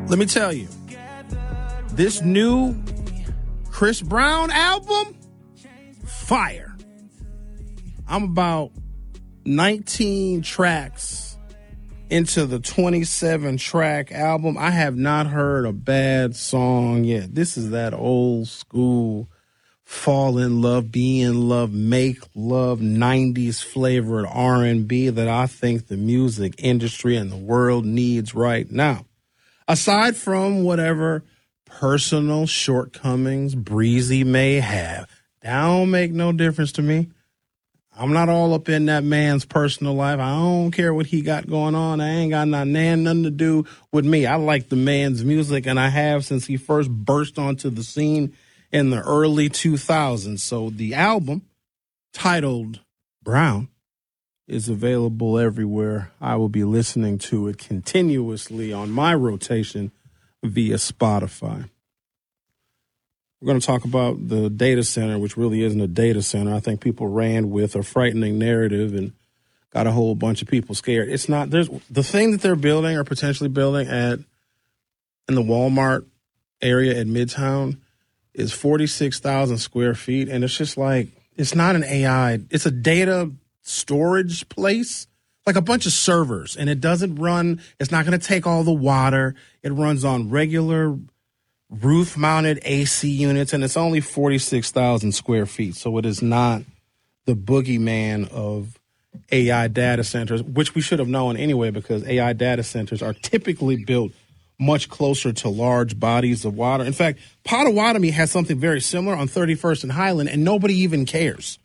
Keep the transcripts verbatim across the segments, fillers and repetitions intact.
Let me tell you, this new Chris Brown album, fire. I'm about nineteen tracks into the twenty-seven track album. I have not heard a bad song yet. This is that old school fall in love, be in love, make love, nineties flavored R and B that I think the music industry and the world needs right now. Aside from whatever personal shortcomings Breezy may have, that don't make no difference to me. I'm not all up in that man's personal life. I don't care what he got going on. I ain't got nothing, nothing to do with me. I like the man's music, and I have since he first burst onto the scene in the early two thousands. So the album, titled Brown, is available everywhere. I will be listening to it continuously on my rotation via Spotify. We're going to talk about the data center, which really isn't a data center. I think people ran with a frightening narrative and got a whole bunch of people scared. It's not, there's the thing that they're building or potentially building at in the Walmart area at Midtown is forty-six thousand square feet. And it's just like, it's not an A I. It's a data storage place, like a bunch of servers, and it doesn't run, it's not going to take all the water. It runs on regular roof mounted A C units, and it's only forty-six thousand square feet. So it is not the boogeyman of A I data centers, which we should have known anyway, because A I data centers are typically built much closer to large bodies of water. In fact, Potawatomi has something very similar on thirty-first and Highland, and nobody even cares.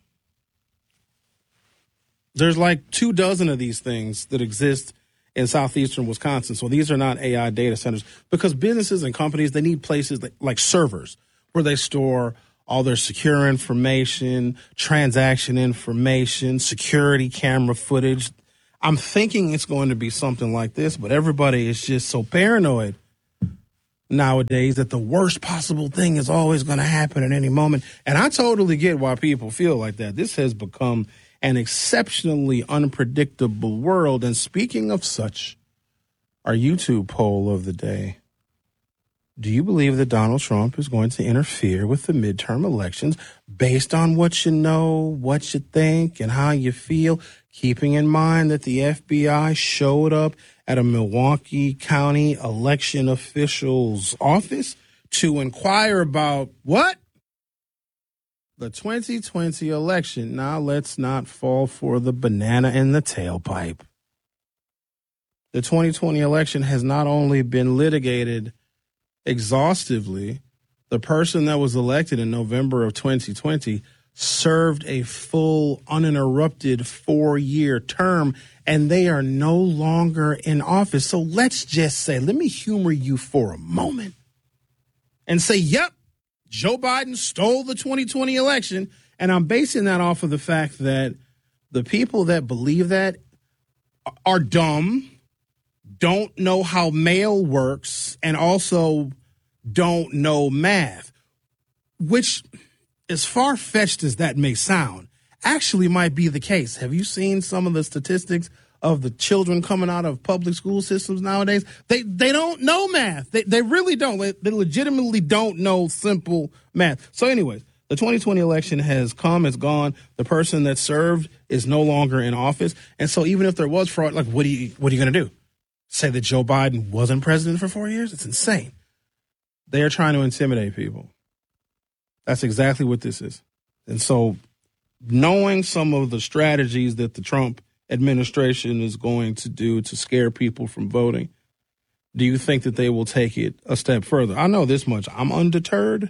There's like two dozen of these things that exist in southeastern Wisconsin. So these are not A I data centers, because businesses and companies, they need places like, like servers where they store all their secure information, transaction information, security camera footage. I'm thinking it's going to be something like this, but everybody is just so paranoid nowadays that the worst possible thing is always going to happen at any moment. And I totally get why people feel like that. This has become an exceptionally unpredictable world. And speaking of such, our YouTube poll of the day: do you believe that Donald Trump is going to interfere with the midterm elections based on what you know, what you think, and how you feel, keeping in mind that the F B I showed up at a Milwaukee County election official's office to inquire about what? The twenty twenty election. Now let's not fall for the banana in the tailpipe. The twenty twenty election has not only been litigated exhaustively, the person that was elected in November of twenty twenty served a full, uninterrupted four-year term, and they are no longer in office. So let's just say, let me humor you for a moment and say, yep, Joe Biden stole the twenty twenty election, and I'm basing that off of the fact that the people that believe that are dumb, don't know how mail works, and also don't know math, which, as far-fetched as that may sound, actually might be the case. Have you seen some of the statistics of the children coming out of public school systems nowadays? They they don't know math. They they really don't. They legitimately don't know simple math. So anyways, the twenty twenty election has come, it's gone. The person that served is no longer in office. And so even if there was fraud, like what do you what are you going to do? Say that Joe Biden wasn't president for four years? It's insane. They are trying to intimidate people. That's exactly what this is. And so knowing some of the strategies that the Trump administration is going to do to scare people from voting, do you think that they will take it a step further? I know this much. I'm undeterred.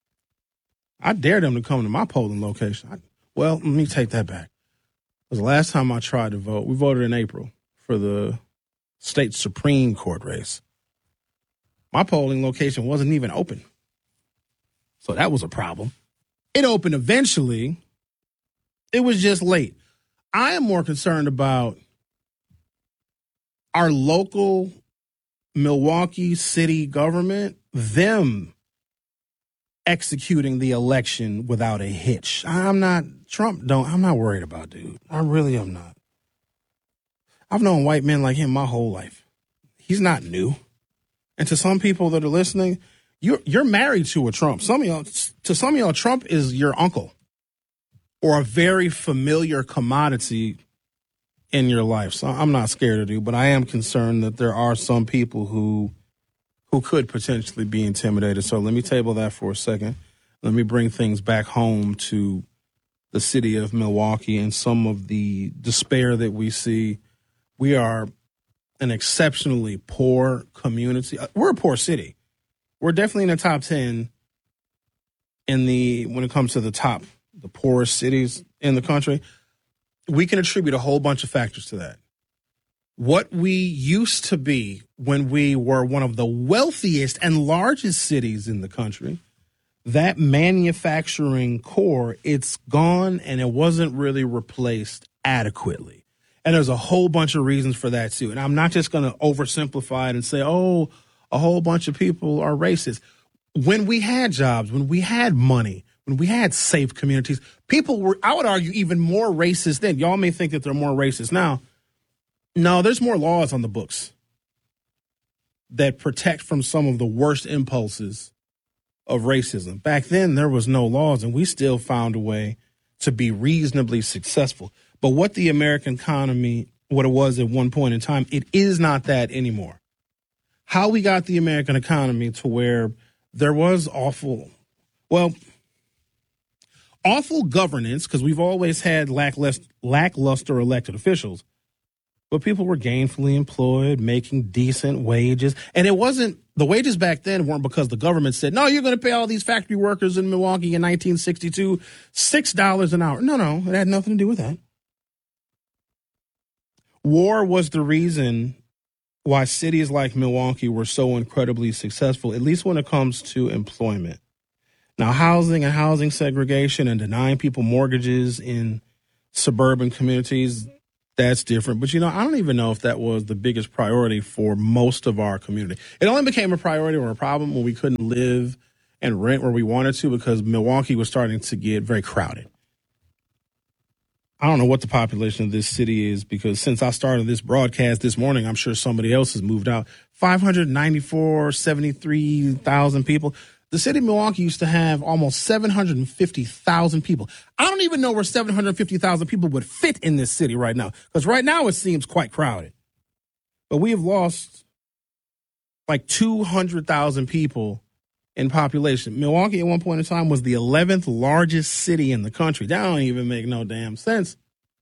I dare them to come to my polling location. I, well, let me take that back. It was the last time I tried to vote. We voted in April for the state Supreme Court race. My polling location wasn't even open. So that was a problem. It opened eventually. It was just late. I am more concerned about our local Milwaukee city government, them executing the election without a hitch. I'm not, Trump don't, I'm not worried about, dude. I really am not. I've known white men like him my whole life. He's not new. And to some people that are listening, you're, you're married to a Trump. Some of y'all, to some of y'all, Trump is your uncle or a very familiar commodity in your life. So I'm not scared of you, but I am concerned that there are some people who who could potentially be intimidated. So let me table that for a second. Let me bring things back home to the city of Milwaukee and some of the despair that we see. We are an exceptionally poor community. We're a poor city. We're definitely in the top ten in the when it comes to the top, the poorest cities in the country. We can attribute a whole bunch of factors to that. What we used to be when we were one of the wealthiest and largest cities in the country, that manufacturing core, it's gone and it wasn't really replaced adequately. And there's a whole bunch of reasons for that, too. And I'm not just going to oversimplify it and say, oh, a whole bunch of people are racist. When we had jobs, when we had money, when we had safe communities, people were, I would argue, even more racist then. Y'all may think that they're more racist now. No, there's more laws on the books that protect from some of the worst impulses of racism. Back then, there was no laws, and we still found a way to be reasonably successful. But what the American economy, what it was at one point in time, it is not that anymore. How we got the American economy to where there was awful, well, awful governance, because we've always had lackluster, lackluster elected officials. But people were gainfully employed, making decent wages. And it wasn't, the wages back then weren't because the government said, no, you're going to pay all these factory workers in Milwaukee in nineteen sixty-two six dollars an hour. No, no, it had nothing to do with that. War was the reason why cities like Milwaukee were so incredibly successful, at least when it comes to employment. Now, housing and housing segregation and denying people mortgages in suburban communities, that's different. But, you know, I don't even know if that was the biggest priority for most of our community. It only became a priority or a problem when we couldn't live and rent where we wanted to because Milwaukee was starting to get very crowded. I don't know what the population of this city is because since I started this broadcast this morning, I'm sure somebody else has moved out. five hundred ninety-four, seventy-three thousand people. The city of Milwaukee used to have almost seven hundred fifty thousand people. I don't even know where seven hundred fifty thousand people would fit in this city right now, because right now it seems quite crowded. But we have lost like two hundred thousand people in population. Milwaukee at one point in time was the eleventh largest city in the country. That don't even make no damn sense.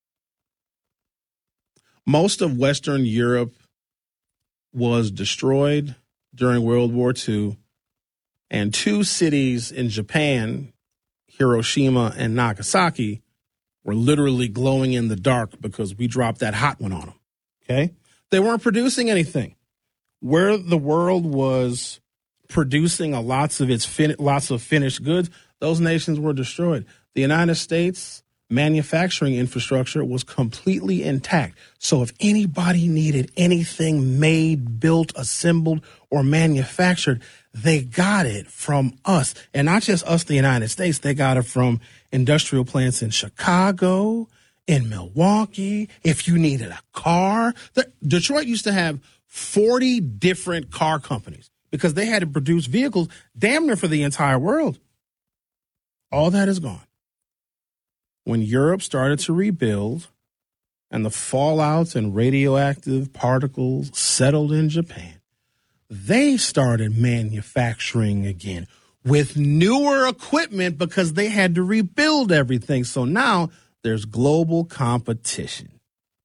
Most of Western Europe was destroyed during World War Two. And two cities in Japan, Hiroshima and Nagasaki, were literally glowing in the dark because we dropped that hot one on them. Okay? They weren't producing anything. Where the world was producing a lots of its fin- lots of finished goods, those nations were destroyed. The United States manufacturing infrastructure was completely intact. So if anybody needed anything made, built, assembled, or manufactured, they got it from us. And not just us, the United States. They got it from industrial plants in Chicago, in Milwaukee. If you needed a car, the, Detroit used to have forty different car companies because they had to produce vehicles damn near for the entire world. All that is gone. When Europe started to rebuild and the fallouts and radioactive particles settled in Japan, they started manufacturing again with newer equipment because they had to rebuild everything. So now there's global competition.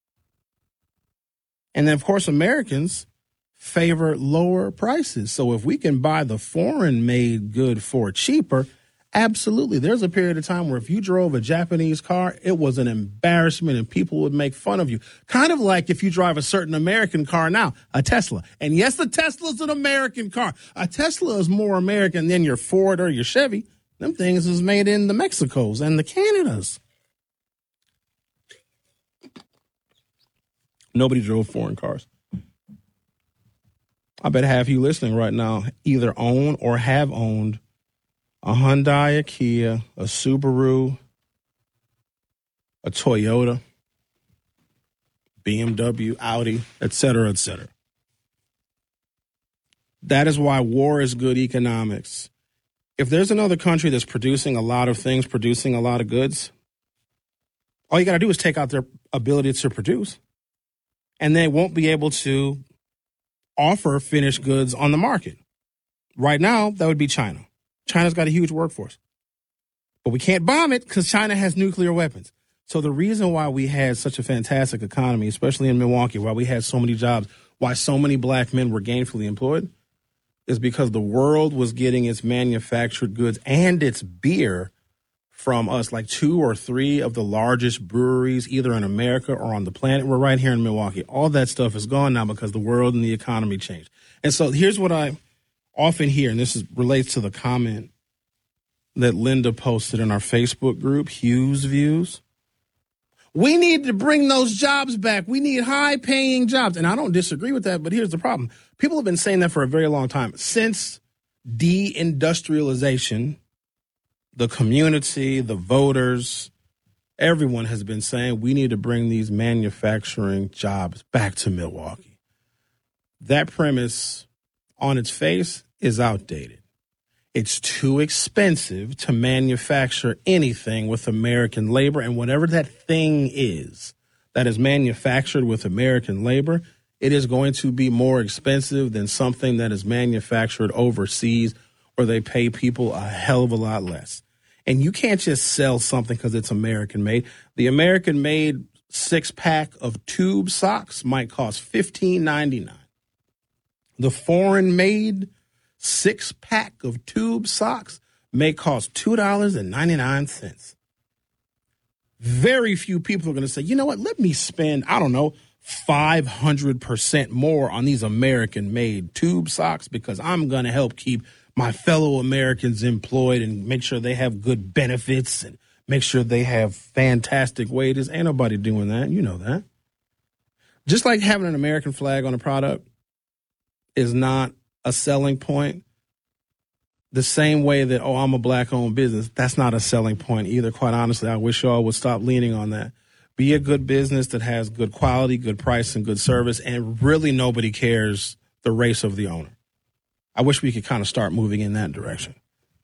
And then, of course, Americans favor lower prices. So if we can buy the foreign-made good for cheaper, absolutely. There's a period of time where if you drove a Japanese car, it was an embarrassment and people would make fun of you. Kind of like if you drive a certain American car now, a Tesla. And yes, the Tesla's an American car. A Tesla is more American than your Ford or your Chevy. Them things is made in the Mexicos and the Canadas. Nobody drove foreign cars. I bet half you listening right now either own or have owned a Hyundai, a Kia, a Subaru, a Toyota, B M W, Audi, et cetera, et cetera. That is why war is good economics. If there's another country that's producing a lot of things, producing a lot of goods, all you got to do is take out their ability to produce, and they won't be able to offer finished goods on the market. Right now, that would be China. China's got a huge workforce. But we can't bomb it because China has nuclear weapons. So the reason why we had such a fantastic economy, especially in Milwaukee, why we had so many jobs, why so many black men were gainfully employed, is because the world was getting its manufactured goods and its beer from us. Like two or three of the largest breweries, either in America or on the planet, were right here in Milwaukee. All that stuff is gone now because the world and the economy changed. And so here's what I often hear, and this is, relates to the comment that Linda posted in our Facebook group, Hughes Views. We need to bring those jobs back. We need high-paying jobs. And I don't disagree with that, but here's the problem. People have been saying that for a very long time. Since deindustrialization, the community, the voters, everyone has been saying we need to bring these manufacturing jobs back to Milwaukee. That premise on its face is outdated. It's too expensive to manufacture anything with American labor, and whatever that thing is that is manufactured with American labor, it is going to be more expensive than something that is manufactured overseas where they pay people a hell of a lot less. And you can't just sell something because it's American made. The American made six pack of tube socks might cost fifteen ninety-nine. The foreign made six pack of tube socks may cost two dollars and ninety-nine cents. Very few people are going to say, you know what, let me spend, I don't know, five hundred percent more on these American made tube socks because I'm going to help keep my fellow Americans employed and make sure they have good benefits and make sure they have fantastic wages. Ain't nobody doing that. You know that. Just like having an American flag on a product is not a selling point, the same way that, oh, I'm a black-owned business, that's not a selling point either. Quite honestly, I wish y'all would stop leaning on that. Be a good business that has good quality, good price, and good service, and really nobody cares the race of the owner. I wish we could kind of start moving in that direction.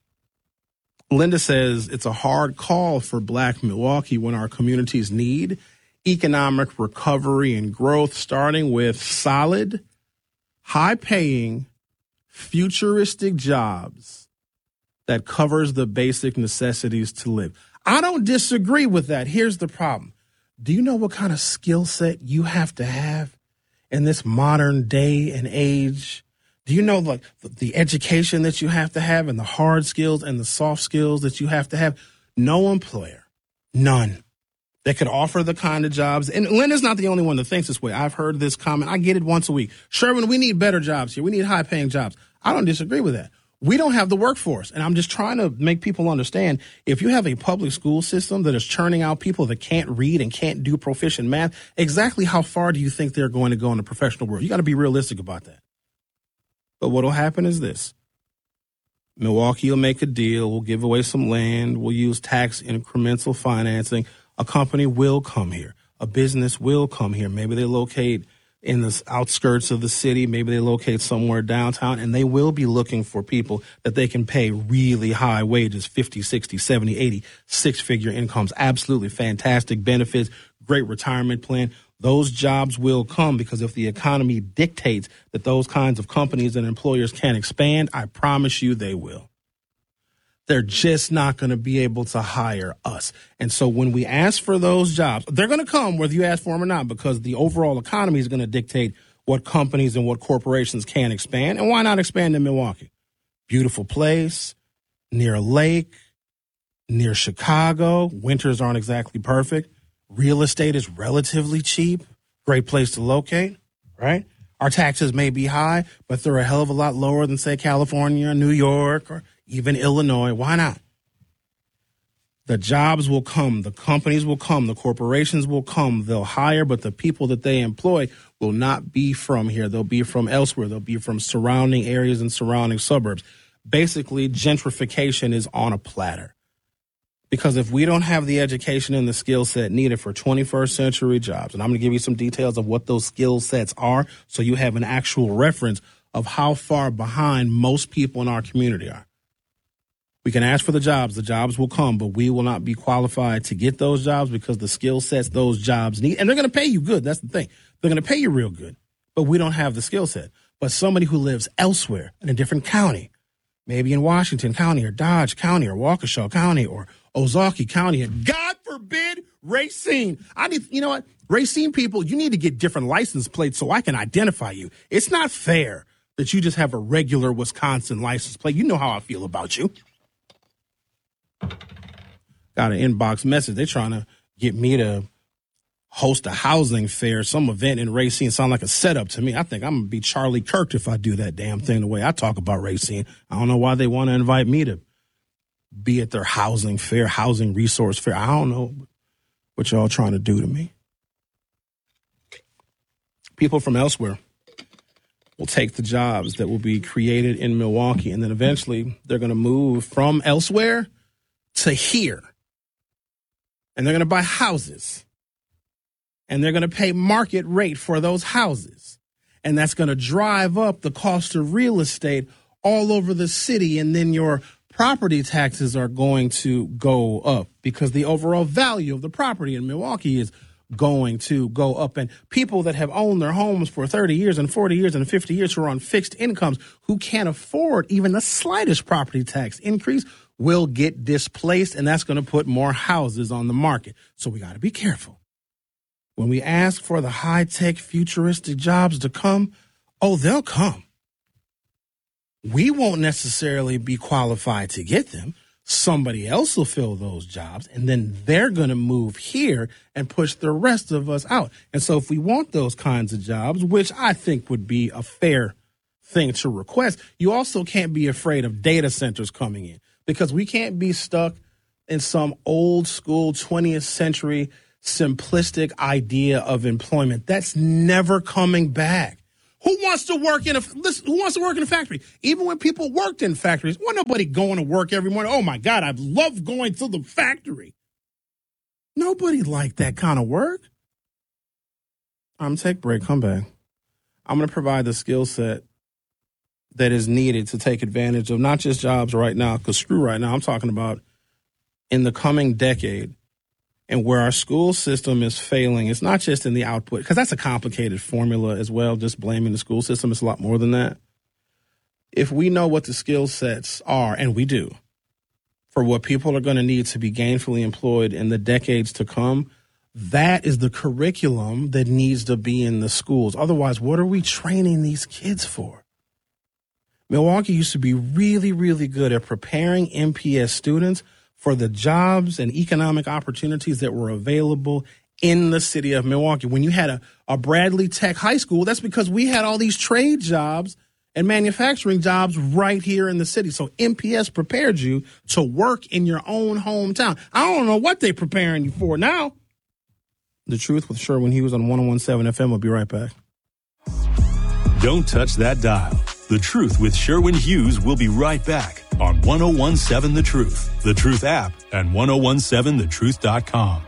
Linda says it's a hard call for Black Milwaukee when our communities need economic recovery and growth, starting with solid, high-paying, futuristic jobs that covers the basic necessities to live. I don't disagree with that. Here's the problem. Do you know what kind of skill set you have to have in this modern day and age? Do you know like the education that you have to have and the hard skills and the soft skills that you have to have? No employer, none, that could offer the kind of jobs. And Linda's not the only one that thinks this way. I've heard this comment. I get it once a week. Sherwin, we need better jobs here. We need high paying jobs. I don't disagree with that. We don't have the workforce. And I'm just trying to make people understand, if you have a public school system that is churning out people that can't read and can't do proficient math, exactly how far do you think they're going to go in the professional world? You got to be realistic about that. But what will happen is this. Milwaukee will make a deal. We'll give away some land. We'll use tax incremental financing. A company will come here. A business will come here. Maybe they locate in the outskirts of the city. Maybe they locate somewhere downtown, and they will be looking for people that they can pay really high wages, fifty, sixty, seventy, eighty, six-figure incomes, absolutely fantastic benefits, great retirement plan. Those jobs will come because if the economy dictates that those kinds of companies and employers can expand, I promise you they will. They're just not going to be able to hire us. And so when we ask for those jobs, they're going to come whether you ask for them or not, because the overall economy is going to dictate what companies and what corporations can expand. And why not expand in Milwaukee? Beautiful place, near a lake, near Chicago. Winters aren't exactly perfect. Real estate is relatively cheap. Great place to locate, right? Our taxes may be high, but they're a hell of a lot lower than, say, California or New York or even Illinois. Why not? The jobs will come. The companies will come. The corporations will come. They'll hire, but the people that they employ will not be from here. They'll be from elsewhere. They'll be from surrounding areas and surrounding suburbs. Basically, gentrification is on a platter. Because if we don't have the education and the skill set needed for twenty-first century jobs, and I'm going to give you some details of what those skill sets are so you have an actual reference of how far behind most people in our community are. We can ask for the jobs. The jobs will come, but we will not be qualified to get those jobs because the skill sets those jobs need. And they're going to pay you good. That's the thing. They're going to pay you real good, but we don't have the skill set. But somebody who lives elsewhere in a different county, maybe in Washington County or Dodge County or Waukesha County or Ozaukee County, and God forbid, Racine. I need, you know what? Racine people, you need to get different license plates so I can identify you. It's not fair that you just have a regular Wisconsin license plate. You know how I feel about you. Got an inbox message. They're trying to get me to host a housing fair, some event in Racine. Sound like a setup to me. I think I'm going to be Charlie Kirk if I do that damn thing the way I talk about Racine. I don't know why they want to invite me to be at their housing fair, housing resource fair. I don't know what y'all trying to do to me. People from elsewhere will take the jobs that will be created in Milwaukee, and then eventually they're going to move from elsewhere to here. And they're going to buy houses. And they're going to pay market rate for those houses. And that's going to drive up the cost of real estate all over the city. And then your property taxes are going to go up because the overall value of the property in Milwaukee is going to go up. And people that have owned their homes for thirty years and forty years and fifty years who are on fixed incomes who can't afford even the slightest property tax increase will get displaced, and that's going to put more houses on the market. So we got to be careful. When we ask for the high-tech, futuristic jobs to come, oh, they'll come. We won't necessarily be qualified to get them. Somebody else will fill those jobs, and then they're going to move here and push the rest of us out. And so if we want those kinds of jobs, which I think would be a fair thing to request, you also can't be afraid of data centers coming in. Because we can't be stuck in some old school twentieth century simplistic idea of employment. That's never coming back. Who wants to work in a listen, who wants to work in a factory? Even when people worked in factories, wasn't nobody going to work every morning. Oh my God, I love going to the factory. Nobody liked that kind of work. I'm gonna take a break, come back. I'm gonna provide the skill set that is needed to take advantage of not just jobs right now, because screw right now, I'm talking about in the coming decade and where our school system is failing. It's not just in the output, because that's a complicated formula as well, just blaming the school system. It's a lot more than that. If we know what the skill sets are, and we do, for what people are going to need to be gainfully employed in the decades to come, that is the curriculum that needs to be in the schools. Otherwise, what are we training these kids for? Milwaukee used to be really, really good at preparing M P S students for the jobs and economic opportunities that were available in the city of Milwaukee. When you had a, a Bradley Tech High School, that's because we had all these trade jobs and manufacturing jobs right here in the city. So M P S prepared you to work in your own hometown. I don't know what they're preparing you for now. The Truth with Sherwin Hughes on one oh one point seven F M. We'll be right back. Don't touch that dial. The Truth with Sherwin Hughes will be right back on one oh one point seven The Truth, The Truth app, and ten seventeen the truth dot com.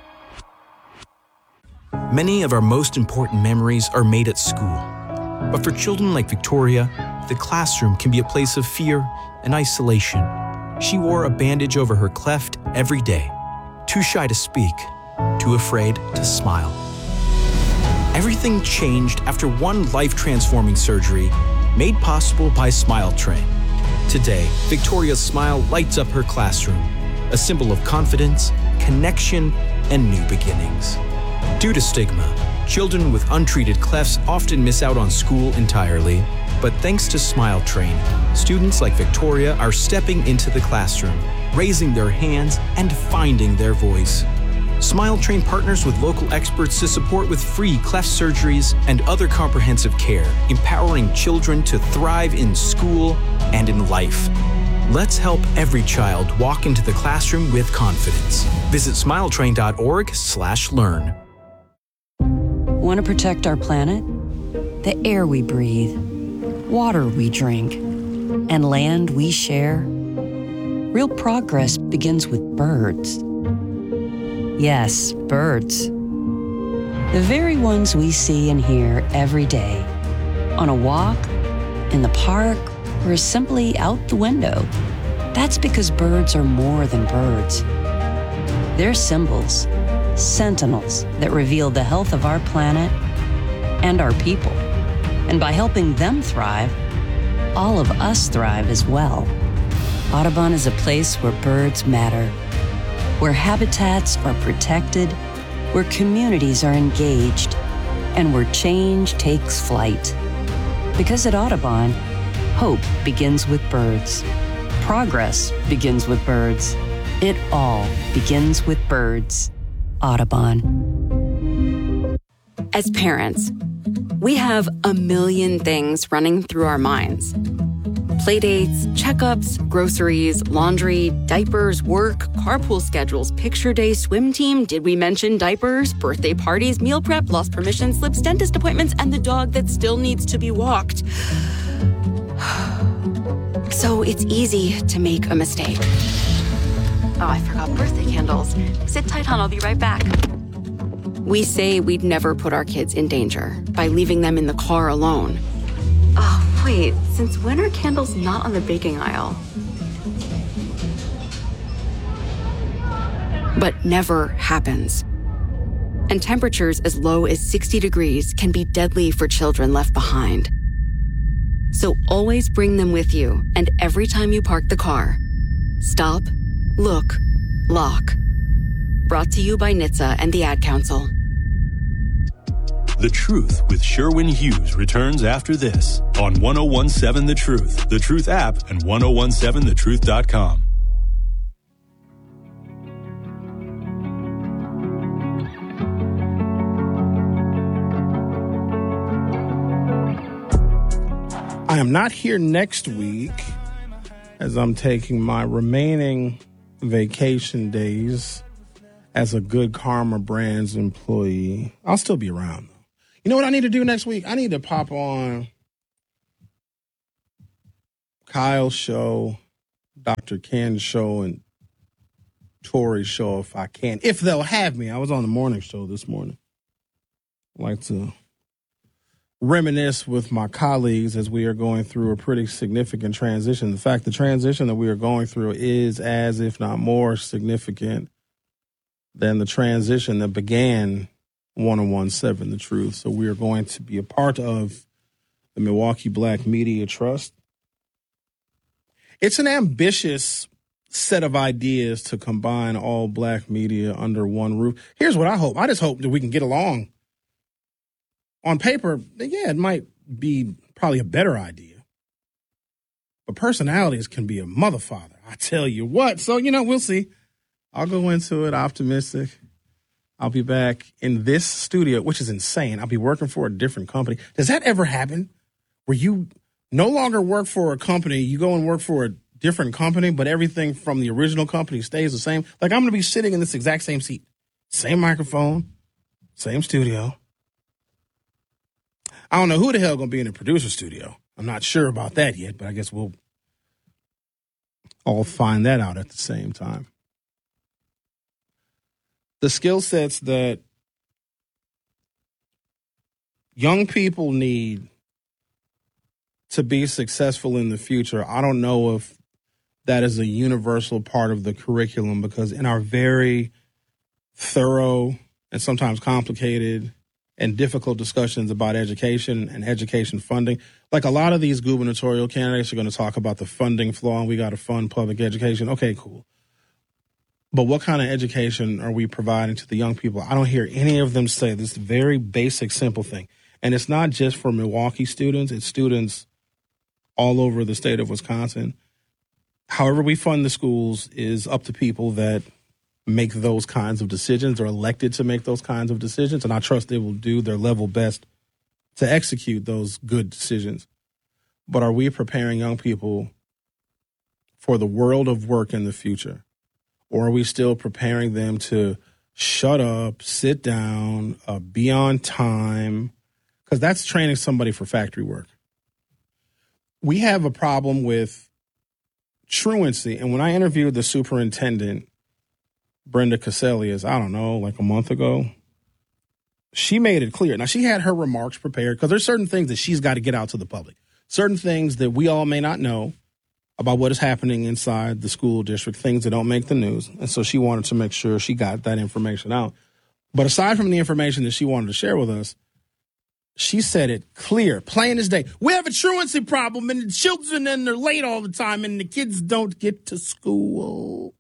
Many of our most important memories are made at school. But for children like Victoria, the classroom can be a place of fear and isolation. She wore a bandage over her cleft every day, too shy to speak, too afraid to smile. Everything changed after one life-transforming surgery made possible by Smile Train. Today, Victoria's smile lights up her classroom, a symbol of confidence, connection, and new beginnings. Due to stigma, children with untreated clefts often miss out on school entirely. But thanks to Smile Train, students like Victoria are stepping into the classroom, raising their hands, and finding their voice. Smile Train partners with local experts to support with free cleft surgeries and other comprehensive care, empowering children to thrive in school and in life. Let's help every child walk into the classroom with confidence. Visit smiletrain.org slash learn. Want to protect our planet? The air we breathe, water we drink, and land we share? Real progress begins with birds. Yes, birds. The very ones we see and hear every day. On a walk, in the park, or simply out the window. That's because birds are more than birds. They're symbols, sentinels that reveal the health of our planet and our people. And by helping them thrive, all of us thrive as well. Audubon is a place where birds matter, where habitats are protected, where communities are engaged, and where change takes flight. Because at Audubon, hope begins with birds. Progress begins with birds. It all begins with birds. Audubon. As parents, we have a million things running through our minds. Playdates, checkups, groceries, laundry, diapers, work, carpool schedules, picture day, swim team, did we mention diapers, birthday parties, meal prep, lost permission slips, dentist appointments, and the dog that still needs to be walked. So it's easy to make a mistake. Oh, I forgot birthday candles. Sit tight, hon, I'll be right back. We say we'd never put our kids in danger by leaving them in the car alone. Oh, wait, since when are candles not on the baking aisle? But never happens. And temperatures as low as sixty degrees can be deadly for children left behind. So always bring them with you, and every time you park the car, stop, look, lock. Brought to you by N H T S A and the Ad Council. The Truth with Sherwin Hughes returns after this on ten seventeen The Truth, The Truth app, and ten seventeen the truth dot com. I am not here next week as I'm taking my remaining vacation days as a Good Karma Brands employee. I'll still be around, though. You know what I need to do next week? I need to pop on Kyle's show, Doctor Ken's show, and Tori's show if I can, if they'll have me. I was on the morning show this morning. I'd like to reminisce with my colleagues as we are going through a pretty significant transition. In fact, the transition that we are going through is as, if not more, significant than the transition that began ten seventeen The Truth. So we are going to be a part of the Milwaukee Black Media Trust. It's an ambitious set of ideas to combine all black media under one roof. Here's what I hope. I just hope that we can get along. On paper, yeah, it might be probably a better idea. But personalities can be a mother father. I tell you what. So, you know, we'll see. I'll go into it optimistic. I'll be back in this studio, which is insane. I'll be working for a different company. Does that ever happen where you no longer work for a company, you go and work for a different company, but everything from the original company stays the same? Like, I'm going to be sitting in this exact same seat, same microphone, same studio. I don't know who the hell going to be in the producer studio. I'm not sure about that yet, but I guess we'll all find that out at the same time. The skill sets that young people need to be successful in the future, I don't know if that is a universal part of the curriculum, because in our very thorough and sometimes complicated and difficult discussions about education and education funding, like a lot of these gubernatorial candidates are going to talk about the funding flaw and we got to fund public education. Okay, cool. But what kind of education are we providing to the young people? I don't hear any of them say this very basic, simple thing. And it's not just for Milwaukee students. It's students all over the state of Wisconsin. However we fund the schools is up to people that make those kinds of decisions or elected to make those kinds of decisions. And I trust they will do their level best to execute those good decisions. But are we preparing young people for the world of work in the future? Or are we still preparing them to shut up, sit down, uh, be on time? Because that's training somebody for factory work. We have a problem with truancy. And when I interviewed the superintendent, Brenda Caselius, I don't know, like a month ago, she made it clear. Now, she had her remarks prepared because there's certain things that she's got to get out to the public. certain things that we all may not know about what is happening inside the school district, things that don't make the news. And so she wanted to make sure she got that information out. But aside from the information that she wanted to share with us, she said it clear, plain as day. We have a truancy problem, and the children, and they're late all the time, and the kids don't get to school.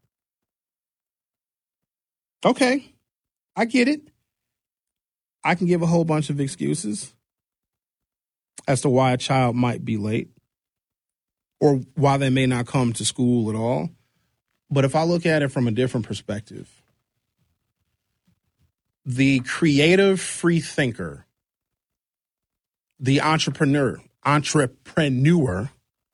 Okay, I get it. I can give a whole bunch of excuses as to why a child might be late or why they may not come to school at all. But if I look at it from a different perspective, the creative free thinker, the entrepreneur, entrepreneur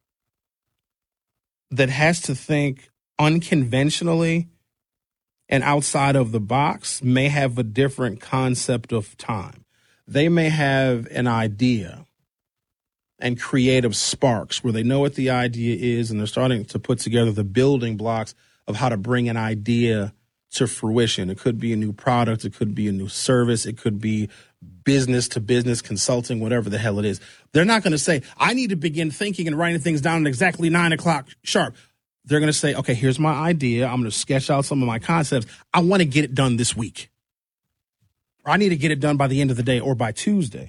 that has to think unconventionally and outside of the box may have a different concept of time. They may have an idea and creative sparks where they know what the idea is and they're starting to put together the building blocks of how to bring an idea to fruition. It could be a new product. It could be a new service. It could be business to business consulting, whatever the hell it is. They're not going to say, I need to begin thinking and writing things down at exactly nine o'clock sharp. They're going to say, okay, here's my idea. I'm going to sketch out some of my concepts. I want to get it done this week. Or I need to get it done by the end of the day or by Tuesday.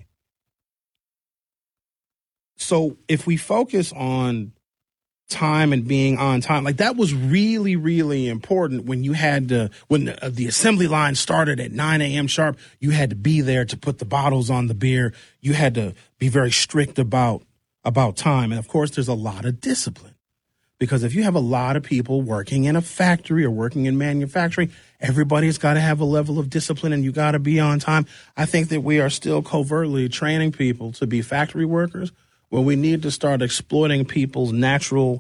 So if we focus on time and being on time, like that was really, really important when you had to, when the, uh, the assembly line started at nine a.m. sharp, you had to be there to put the bottles on the beer. You had to be very strict about, about time. And of course, there's a lot of discipline. Because if you have a lot of people working in a factory or working in manufacturing, everybody's got to have a level of discipline and you got to be on time. I think that we are still covertly training people to be factory workers when we need to start exploiting people's natural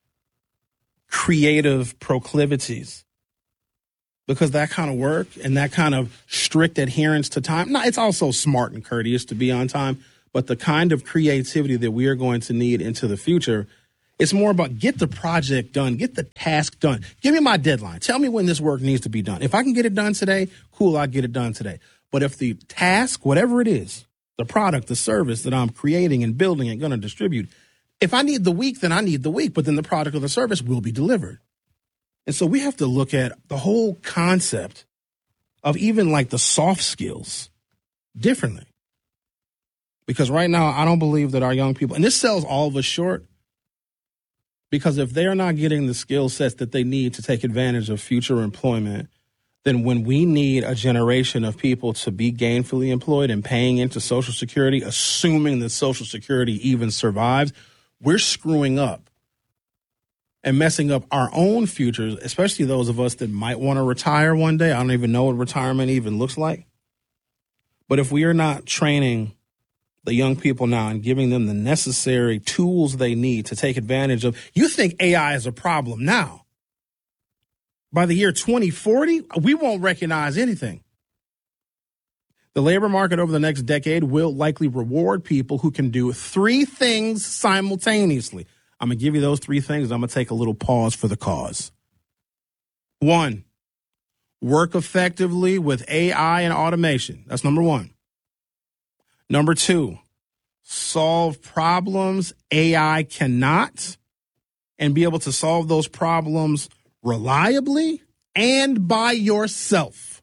creative proclivities. Because that kind of work and that kind of strict adherence to time, now, it's also smart and courteous to be on time, but the kind of creativity that we are going to need into the future, it's more about get the project done, get the task done. Give me my deadline. Tell me when this work needs to be done. If I can get it done today, cool, I'll get it done today. But if the task, whatever it is, the product, the service that I'm creating and building and going to distribute, if I need the week, then I need the week, but then the product or the service will be delivered. And so we have to look at the whole concept of even like the soft skills differently. Because right now, I don't believe that our young people, and this sells all of us short, because if they're not getting the skill sets that they need to take advantage of future employment, then when we need a generation of people to be gainfully employed and paying into Social Security, assuming that Social Security even survives, we're screwing up and messing up our own futures, especially those of us that might want to retire one day. I don't even know what retirement even looks like. But if we are not training the young people now and giving them the necessary tools they need to take advantage of. You think A I is a problem now. By the year twenty forty, we won't recognize anything. The labor market over the next decade will likely reward people who can do three things simultaneously. I'm going to give you those three things. I'm going to take a little pause for the cause. One, work effectively with A I and automation. That's number one. Number two, solve problems A I cannot and be able to solve those problems reliably and by yourself.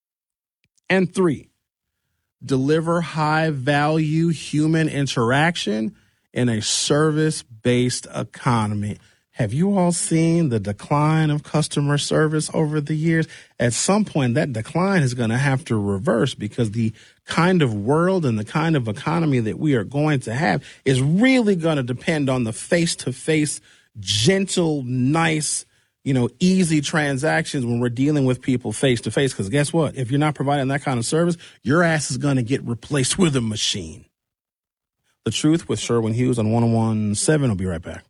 And three, deliver high-value human interaction in a service-based economy. Have you all seen the decline of customer service over the years? At some point, that decline is going to have to reverse because the kind of world and the kind of economy that we are going to have is really going to depend on the face-to-face, gentle, nice, you know, easy transactions when we're dealing with people face-to-face. Because guess what? If you're not providing that kind of service, your ass is going to get replaced with a machine. The Truth with Sherwin Hughes on one oh one point seven. I'll be right back.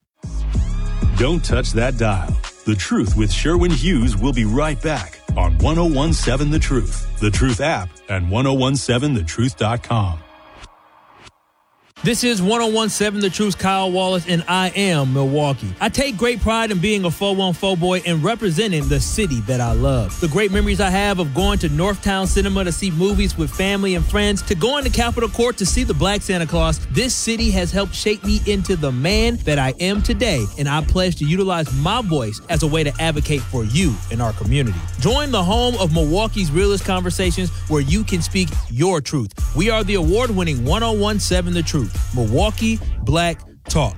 Don't touch that dial. The Truth with Sherwin Hughes will be right back on one oh one point seven The Truth, The Truth app, and ten seventeen the truth dot com. This is one oh one point seven The Truth's Kyle Wallace, and I am Milwaukee. I take great pride in being a four one four boy and representing the city that I love. The great memories I have of going to Northtown Cinema to see movies with family and friends, to going to Capitol Court to see the Black Santa Claus, this city has helped shape me into the man that I am today, and I pledge to utilize my voice as a way to advocate for you in our community. Join the home of Milwaukee's realest conversations where you can speak your truth. We are the award-winning one oh one point seven The Truth. Milwaukee Black Talk.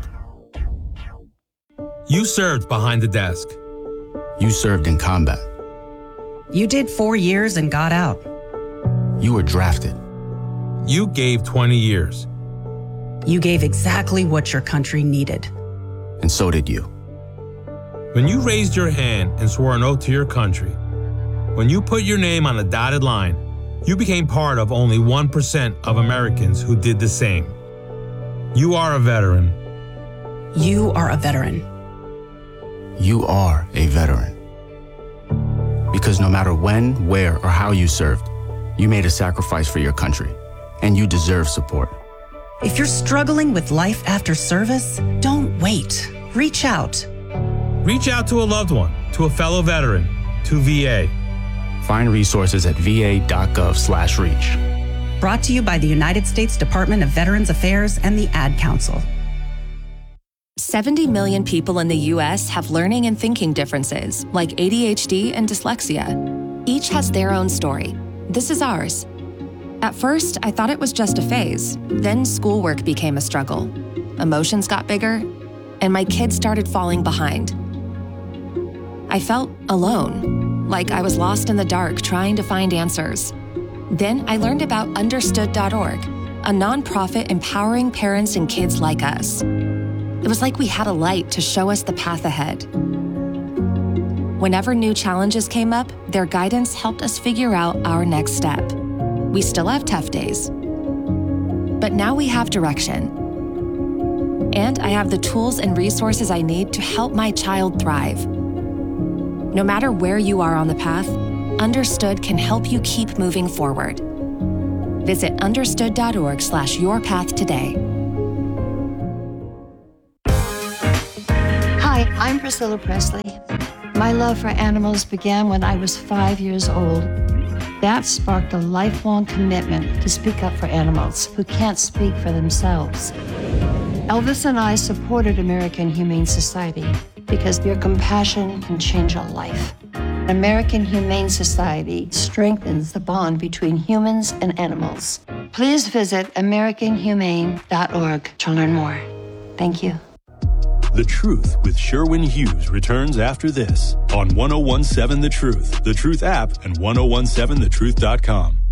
You served behind the desk. You served in combat. You did four years and got out. You were drafted. You gave twenty years. You gave exactly what your country needed. And so did you. When you raised your hand and swore an oath to your country, when you put your name on a dotted line, you became part of only one percent of Americans who did the same. You are a veteran. You are a veteran. You are a veteran. Because no matter when, where, or how you served, you made a sacrifice for your country, and you deserve support. If you're struggling with life after service, don't wait. Reach out. Reach out to a loved one, to a fellow veteran, to V A. Find resources at va.gov slash reach. Brought to you by the United States Department of Veterans Affairs and the Ad Council. seventy million people in the U S have learning and thinking differences, like A D H D and dyslexia. Each has their own story. This is ours. At first, I thought it was just a phase. Then schoolwork became a struggle. Emotions got bigger, and my kids started falling behind. I felt alone, like I was lost in the dark trying to find answers. Then I learned about understood dot org, a nonprofit empowering parents and kids like us. It was like we had a light to show us the path ahead. Whenever new challenges came up, their guidance helped us figure out our next step. We still have tough days, but now we have direction. And I have the tools and resources I need to help my child thrive. No matter where you are on the path, Understood can help you keep moving forward. Visit understood.org slash your path today. Hi, I'm Priscilla Presley. My love for animals began when I was five years old. That sparked a lifelong commitment to speak up for animals who can't speak for themselves. Elvis and I supported American Humane Society because your compassion can change a life. American Humane Society strengthens the bond between humans and animals. Please visit american humane dot org to learn more. Thank you. The Truth with Sherwin Hughes returns after this on one oh one point seven The Truth, The Truth app, and ten seventeen the truth dot com.